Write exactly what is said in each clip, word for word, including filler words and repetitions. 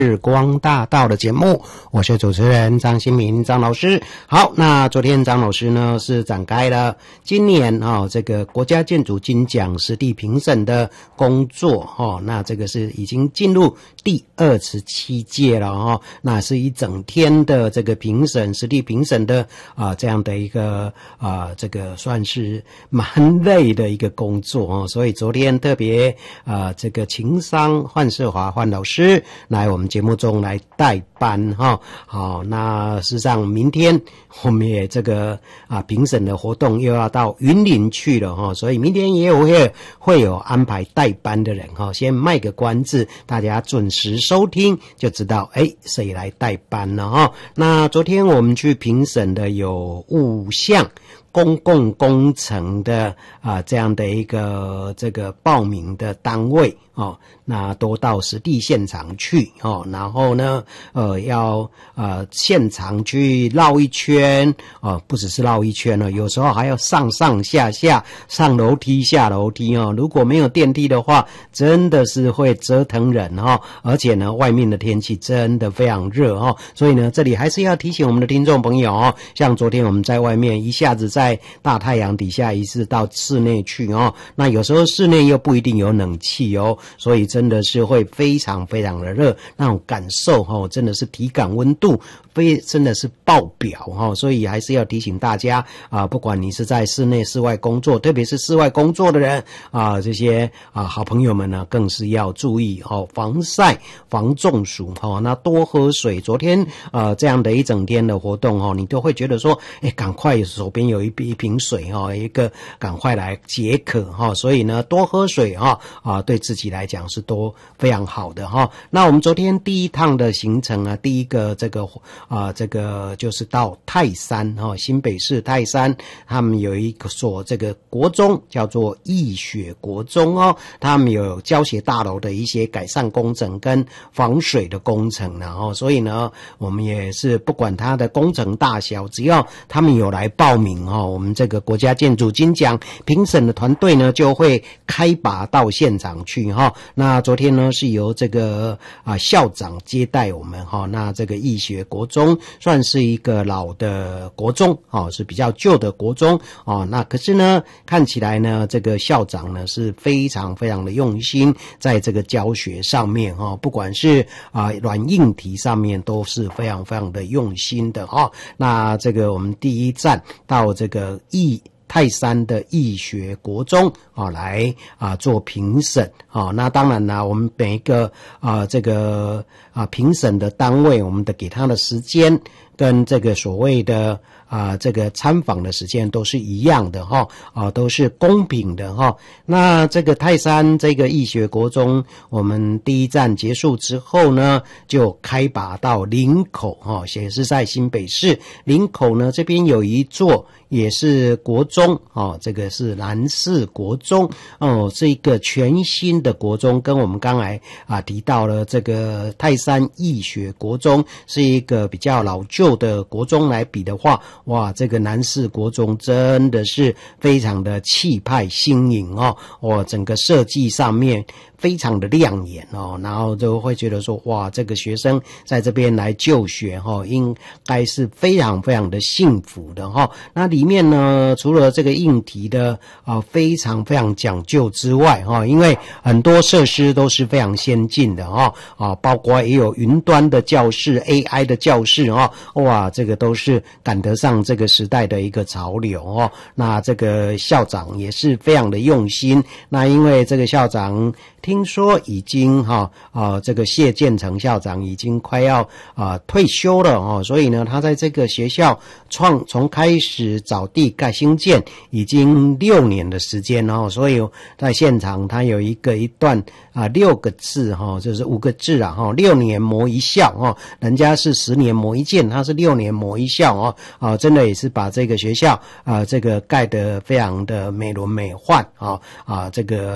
日光大道的节目，我是主持人张新民张老师。好，那昨天张老师呢是展开了今年哦这个国家建筑金奖实地评审的工作哦，那这个是已经进入第二十七届了哦，那是一整天的这个评审实地评审的啊、呃、这样的一个啊、呃、这个算是蛮累的一个工作哦，所以昨天特别啊、呃、这个情商范世华范老师来我们节目中来代班哈，好，那事实上明天我们也这个啊评审的活动又要到云林去了哈，所以明天也有会会有安排代班的人哈，先卖个关子，大家准时收听就知道哎谁来代班了哈。那昨天我们去评审的有五项公共工程的啊这样的一个这个报名的单位哦，那都到实地现场去哦，然后呢呃要呃现场去绕一圈哦，不只是绕一圈了，有时候还要上上下下，上楼梯下楼梯哦，如果没有电梯的话真的是会折腾人哦，而且呢外面的天气真的非常热哦，所以呢这里还是要提醒我们的听众朋友哦，像昨天我们在外面一下子在在大太阳底下一次到室内去哦，那有时候室内又不一定有冷气哦，所以真的是会非常非常的热，那种感受哦，真的是体感温度非真的是爆表哦，所以还是要提醒大家啊、呃，不管你是在室内室外工作，特别是室外工作的人啊、呃，这些啊、呃、好朋友们呢更是要注意哦，防晒防中暑哦，那多喝水。昨天呃这样的一整天的活动哦，你都会觉得说哎赶快手边有一一瓶水哈，一个赶快来解渴哈，所以呢多喝水哈啊，对自己来讲是都非常好的哈。那我们昨天第一趟的行程啊，第一个这个啊这个就是到泰山哈，新北市泰山，他们有一个所这个国中叫做义学国中哦，他们有教学大楼的一些改善工程跟防水的工程然后，所以呢我们也是不管它的工程大小，只要他们有来报名哦，我们这个国家建筑金奖评审的团队呢就会开拔到现场去哈。那昨天呢是由这个啊校长接待我们哈。那这个义学国中算是一个老的国中哦，是比较旧的国中哦。那可是呢看起来呢这个校长呢是非常非常的用心在这个教学上面哈，不管是啊软硬体上面都是非常非常的用心的哈。那这个我们第一站到这个义泰山的义学国中啊来啊做评审啊，那当然啦，我们每一个啊这个啊评审的单位，我们的给他的时间跟这个所谓的啊这个参访的时间都是一样的哈啊，都是公平的哈。那这个泰山这个义学国中，我们第一站结束之后呢，就开拔到林口哈，也是在新北市林口呢这边有一座也是国中哦，这个是南市国中哦，是一个全新的国中，跟我们刚才啊提到了这个泰山义学国中是一个比较老旧的国中来比的话，哇，这个南市国中真的是非常的气派新颖哦，哇，整个设计上面非常的亮眼哦，然后就会觉得说哇，这个学生在这边来就学哈，应该是非常非常的幸福的哈。那里面呢，除了这个硬体的啊、呃、非常非常讲究之外哈，因为很多设施都是非常先进的哈啊，包括也有云端的教室、A I 的教室哈，哇，这个都是赶得上这个时代的一个潮流哦。那这个校长也是非常的用心，那因为这个校长听说已经哈啊、呃、这个谢建成校长已经快要啊、呃、退休了哦，所以呢他在这个学校创从开始找地盖兴建已经六年的时间哦，所以在现场他有一个一段啊、呃、六个字哈、哦，就是五个字啊哈、哦，六年磨一校哦，人家是十年磨一剑，他是六年磨一校哦啊，真的也是把这个学校啊、呃、这个盖得非常的美轮美奂啊啊这个。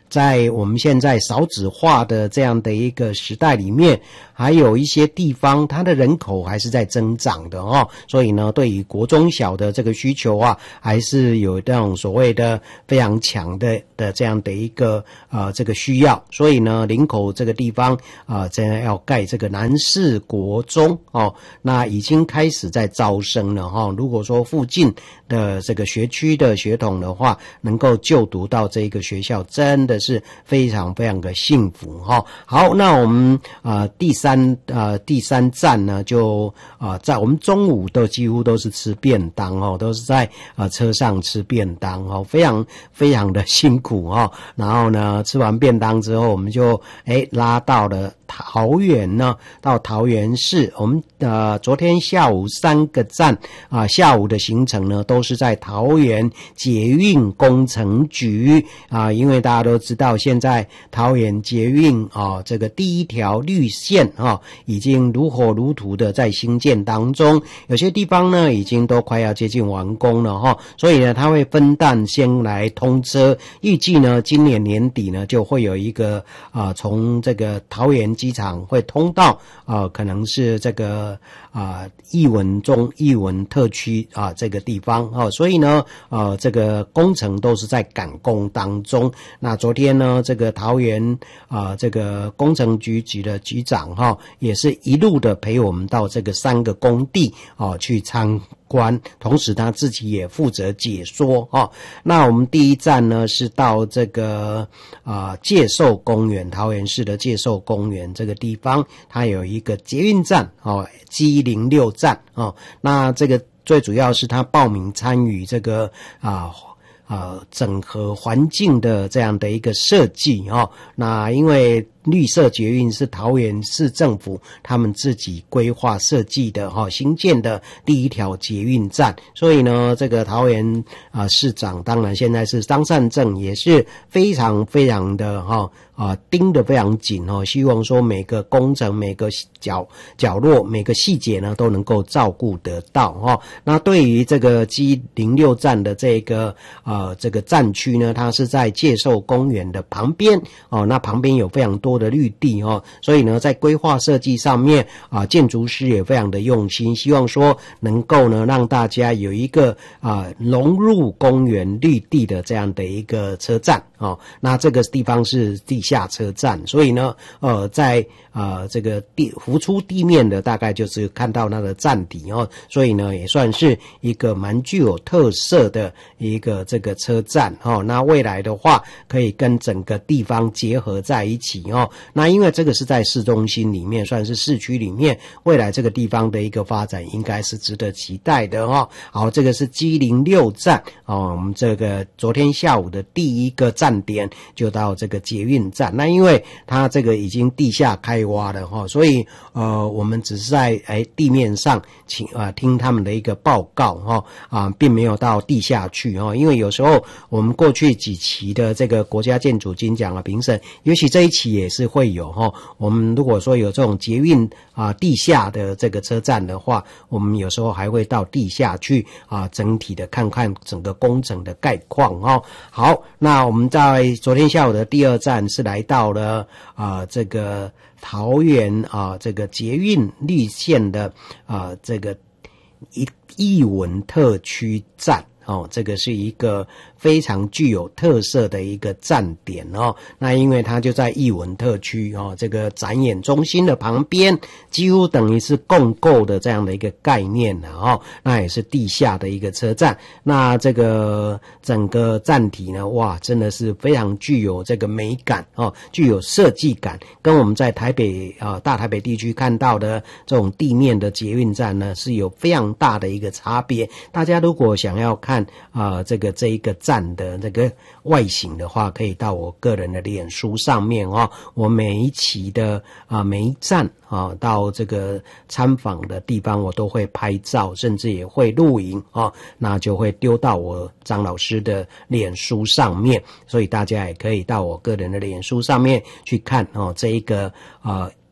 在我们现在少子化的这样的一个时代里面，还有一些地方它的人口还是在增长的哦，所以呢，对于国中小的这个需求啊，还是有这种所谓的非常强的的这样的一个呃这个需要，所以呢，林口这个地方啊，现在要盖这个南市国中哦，那已经开始在招生了哈、哦。如果说附近的这个学区的学童的话，能够就读到这个学校，真的是非常非常的幸福哈、哦。好，那我们啊、呃、第三呃第三站呢，就啊、呃、在我们中午都几乎都是吃便当哦，都是在啊、呃、车上吃便当哦，非常非常的辛苦哦。然后呢，吃完便当之后，我们就哎拉到了桃园呢，到桃园市。我们呃昨天下午三个站啊、呃，下午的行程呢都是在桃园捷运工程局啊、呃，因为大家都知道，现在桃园捷运啊、呃、这个第一条绿线啊、呃、已经如火如荼的在兴建当中，有些地方呢已经都快要接近完工了哈、哦，所以呢它会分段先来通车，预计呢今年年底呢就会有一个啊从、呃、这个桃园机场会通到啊、呃、可能是这个啊艺文中艺文特区啊这个地方哦，所以呢呃这个工程都是在赶工当中。那昨天呢这个桃园啊这个工程局局的局长哈、哦、也是一路的陪我们到这个三个工地哦去参观，同时他自己也负责解说哦。那我们第一站呢是到这个啊、呃、介寿公园，桃园市的介寿公园这个地方，它有一个捷运站哦 G 零六 站哦。那这个最主要是他报名参与这个啊呃整合环境的这样的一个设计哦。那因为绿色捷运是桃园市政府他们自己规划设计的哈、哦，新建的第一条捷运站，所以呢，这个桃园啊、呃、市长当然现在是张善政也是非常非常的哈啊、呃、盯得非常紧哦，希望说每个工程每个角角落每个细节呢都能够照顾得到哈、哦。那对于这个 G 零六 站的这个呃这个站区呢，它是在介寿公园的旁边哦，那旁边有非常多的绿地哦，所以呢，在规划设计上面啊，建筑师也非常的用心，希望说能够呢让大家有一个啊融入公园绿地的这样的一个车站哦。那这个地方是地下车站，所以呢，呃，在啊这个地浮出地面的大概就是看到那个站底哦，所以呢也算是一个蛮具有特色的一个这个车站哦。那未来的话，可以跟整个地方结合在一起哦。那因为这个是在市中心里面，算是市区里面，未来这个地方的一个发展应该是值得期待的哦。好，这个是 G 零六 站哦，我们这个昨天下午的第一个站点就到这个捷运站。那因为它这个已经地下开挖了哈、哦，所以呃我们只是在哎地面上请啊、呃、听他们的一个报告哈、哦、啊，并没有到地下去哦。因为有时候我们过去几期的这个国家建筑金奖的评审，尤其这一期也是会有哈、哦。我们如果说有这种捷运啊地下的这个车站的话，我们有时候还会到地下去啊整体的看看整个工程的概况哦。好，那我们在昨天下午的第二站是来到了啊这个桃园啊这个捷运绿线的啊这个一艺文特区站哦，这个是一个非常具有特色的一个站点哦。那因为它就在艺文特区哦，这个展演中心的旁边，几乎等于是共构的这样的一个概念了哦。那也是地下的一个车站。那这个整个站体呢，哇，真的是非常具有这个美感哦，具有设计感，跟我们在台北啊、呃、大台北地区看到的这种地面的捷运站呢，是有非常大的一个差别。大家如果想要看啊、呃、这个这一个站的这个外形的话，可以到我个人的脸书上面哦，我每一期的啊、呃、每一站啊到这个参访的地方，我都会拍照，甚至也会录影哦，那就会丢到我张老师的脸书上面，所以大家也可以到我个人的脸书上面去看哦这一个啊。呃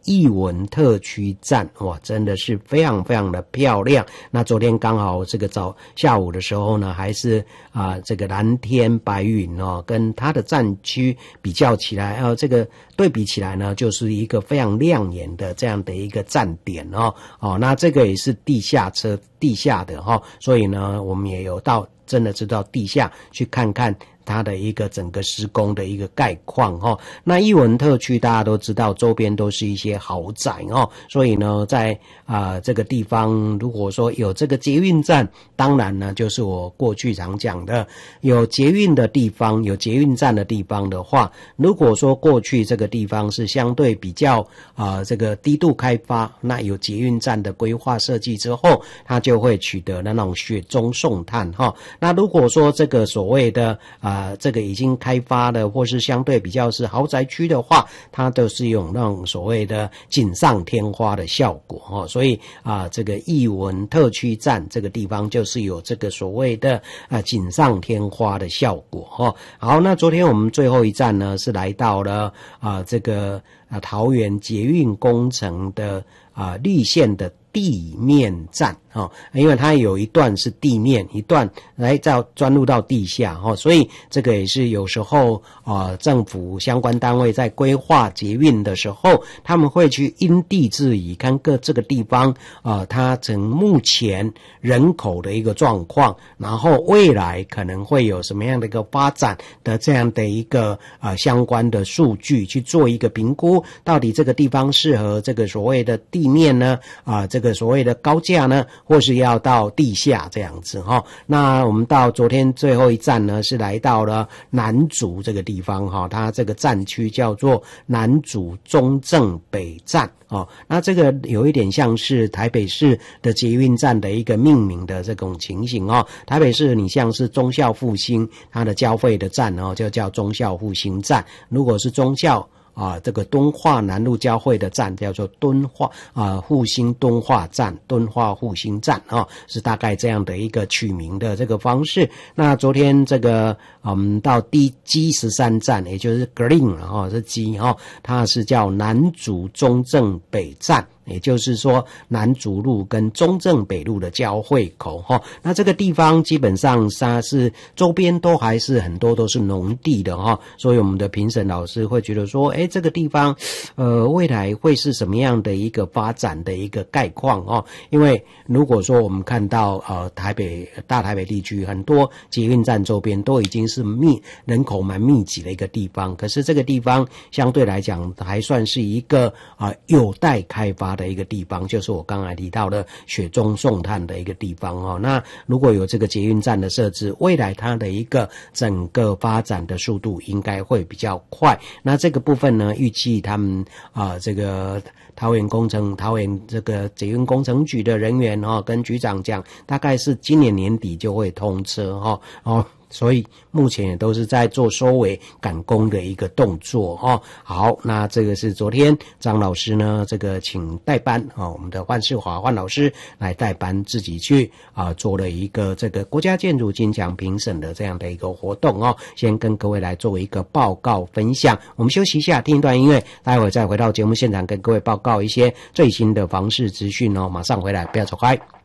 艺文特区站，哇，真的是非常非常的漂亮。那昨天刚好这个早下午的时候呢，还是啊、呃、这个蓝天白云哦，跟它的站区比较起来，呃，这个对比起来呢，就是一个非常亮眼的这样的一个站点哦。哦，那这个也是地下车地下的哈、哦，所以呢，我们也有到真的知道地下去看看它的一个整个施工的一个概况哈。那艺文特区大家都知道，周边都是一些豪宅哦，所以呢，在啊、呃、这个地方，如果说有这个捷运站，当然呢，就是我过去常讲的，有捷运的地方，有捷运站的地方的话，如果说过去这个地方是相对比较啊、呃、这个低度开发，那有捷运站的规划设计之后，它就会取得那种雪中送炭哈。那如果说这个所谓的啊、呃这个已经开发的或是相对比较是豪宅区的话，它都是有那种所谓的锦上添花的效果哈。所以啊、呃，这个艺文特区站这个地方就是有这个所谓的啊锦上添花的效果哈。好，那昨天我们最后一站呢是来到了啊、呃、这个啊桃园捷运工程的啊、呃、绿线的地面站哦，因为它有一段是地面，一段来到钻入到地下哦，所以这个也是有时候啊、呃、政府相关单位在规划捷运的时候，他们会去因地制宜，看各这个地方啊、呃、它从目前人口的一个状况，然后未来可能会有什么样的一个发展的这样的一个啊、呃、相关的数据去做一个评估，到底这个地方适合这个所谓的地面呢啊、呃、这个所谓的高架呢，或是要到地下这样子哈。那我们到昨天最后一站呢，是来到了南竹这个地方哈，它这个站区叫做南竹中正北站哦。那这个有一点像是台北市的捷运站的一个命名的这种情形哦。台北市你像是忠孝复兴，它的交汇的站哦，就叫忠孝复兴站。如果是忠孝啊，这个敦化南路交汇的站叫做敦化啊复兴敦化站，敦化复兴站啊，是大概这样的一个取名的这个方式。那昨天这个嗯到第 G 十三站，也就是 Green 啊，是 G 哈，它是叫南竹中正北站。也就是说南竹路跟中正北路的交汇口哈，那这个地方基本上它是周边都还是很多都是农地的哈，所以我们的评审老师会觉得说，诶，这个地方呃未来会是什么样的一个发展的一个概况哦？因为如果说我们看到呃台北大台北地区很多捷运站周边都已经是密人口蛮密集的一个地方，可是这个地方相对来讲还算是一个啊、呃、有待开发的一个地方，就是我刚才提到的雪中送炭的一个地方哦。那如果有这个捷运站的设置，未来它的一个整个发展的速度应该会比较快。那这个部分呢，预计他们啊、呃、这个桃园工程桃园这个捷运工程局的人员哦，跟局长讲，大概是今年年底就会通车哈哦。所以目前也都是在做收尾赶工的一个动作哦。好，那这个是昨天张老师呢，这个请代班啊、哦，我们的万世华万老师来代班自己去啊做了一个这个国家建筑金奖评审的这样的一个活动哦。先跟各位来做一个报告分享。我们休息一下，听一段音乐，待会再回到节目现场跟各位报告一些最新的房市资讯哦。马上回来，不要走开。